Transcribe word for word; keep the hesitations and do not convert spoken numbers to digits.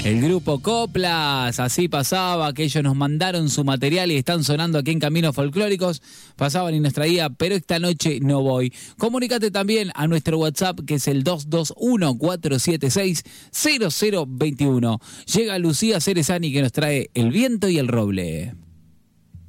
El grupo Coplas, así pasaba, que ellos nos mandaron su material y están sonando aquí en Caminos Folclóricos. Pasaban y nos traía, pero esta noche no voy. Comunícate también a nuestro WhatsApp, que es el dos dos uno, cuatro siete seis, cero cero dos uno. Llega Lucía Cerezani, que nos trae El Viento y el Roble.